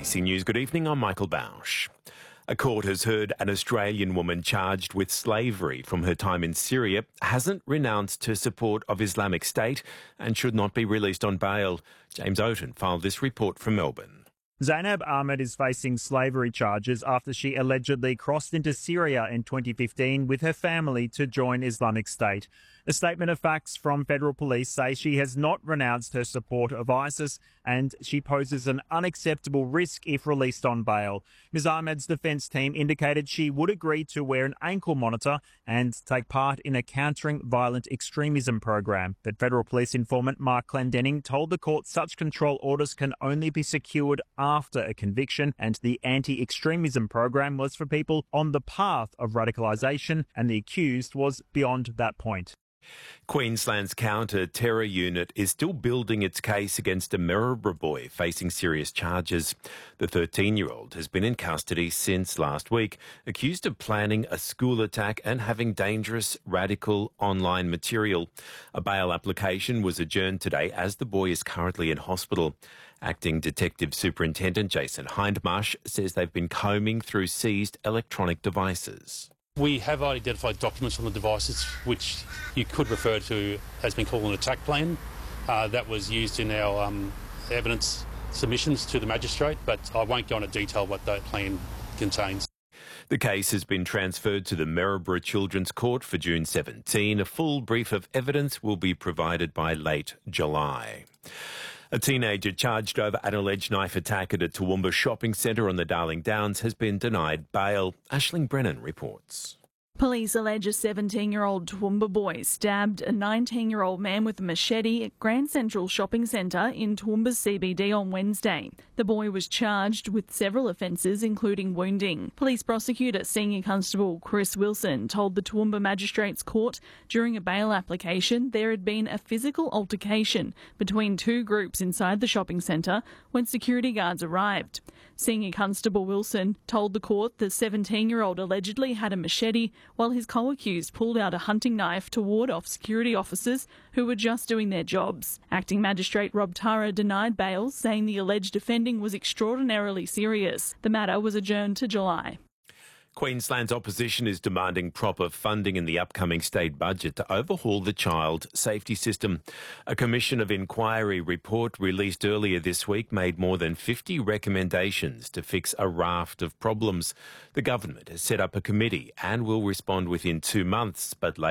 ABC News, good evening, I'm Michael Bausch. A court has heard an Australian woman charged with slavery from her time in Syria hasn't renounced her support of Islamic State and should not be released on bail. James Oaten filed this report from Melbourne. Zainab Ahmed is facing slavery charges after she allegedly crossed into Syria in 2015 with her family to join Islamic State. A statement of facts from federal police say she has not renounced her support of ISIS and she poses an unacceptable risk if released on bail. Ms Ahmed's defence team indicated she would agree to wear an ankle monitor and take part in a countering violent extremism program. But federal police informant Mark Clendenning told the court such control orders can only be secured after a conviction, and the anti-extremism program was for people on the path of radicalisation, and the accused was beyond that point. Queensland's counter-terror unit is still building its case against a Maryborough boy facing serious charges. The 13-year-old has been in custody since last week, accused of planning a school attack and having dangerous, radical online material. A bail application was adjourned today as the boy is currently in hospital. Acting Detective Superintendent Jason Hindmarsh says they've been combing through seized electronic devices. We have identified documents on the devices which you could refer to as being called an attack plan. That was used in our evidence submissions to the magistrate, but I won't go into detail what that plan contains. The case has been transferred to the Maryborough Children's Court for June 17. A full brief of evidence will be provided by late July. A teenager charged over an alleged knife attack at a Toowoomba shopping centre on the Darling Downs has been denied bail. Aisling Brennan reports. Police allege a 17-year-old Toowoomba boy stabbed a 19-year-old man with a machete at Grand Central Shopping Centre in Toowoomba's CBD on Wednesday. The boy was charged with several offences, including wounding. Police prosecutor Senior Constable Chris Wilson told the Toowoomba Magistrates Court during a bail application there had been a physical altercation between two groups inside the shopping centre when security guards arrived. Senior Constable Wilson told the court the 17-year-old allegedly had a machete while his co-accused pulled out a hunting knife to ward off security officers who were just doing their jobs. Acting Magistrate Rob Tara denied bail, saying the alleged offending was extraordinarily serious. The matter was adjourned to July. Queensland's opposition is demanding proper funding in the upcoming state budget to overhaul the child safety system. A Commission of Inquiry report released earlier this week made more than 50 recommendations to fix a raft of problems. The government has set up a committee and will respond within 2 months, but